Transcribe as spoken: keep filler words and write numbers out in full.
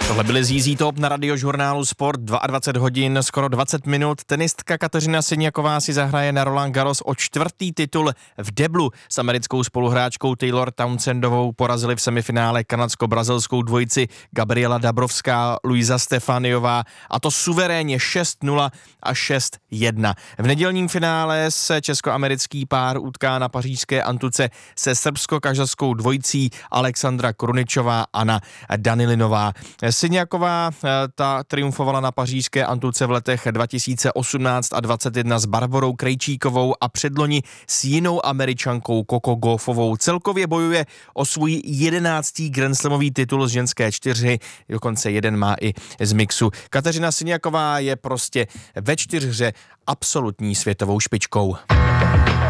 Tohle byly Z Z Top na radiožurnálu Sport, dvacet dva hodin, skoro dvacet minut. Tenistka Kateřina Siniaková si zahraje na Roland Garros o čtvrtý titul v deblu. S americkou spoluhráčkou Taylor Townsendovou porazili v semifinále kanadsko-brazilskou dvojici Gabriela Dabrowská, Luisa Stefaniová, a to suverénně šest nula a šest jedna. V nedělním finále se česko-americký pár utká na pařížské Antuce se srbsko-kazašskou dvojicí Alexandra Kruničová, Anna Danilinová. Siniaková ta triumfovala na pařížské Antuce v letech dva tisíce osmnáct a dvacet jedna s Barborou Krejčíkovou a předloni s jinou Američankou Coco Gauffovou. Celkově bojuje o svůj jedenáctý grandslamový titul z ženské čtyřhry, dokonce jeden má i z mixu. Kateřina Siniaková je prostě ve čtyřhře absolutní světovou špičkou.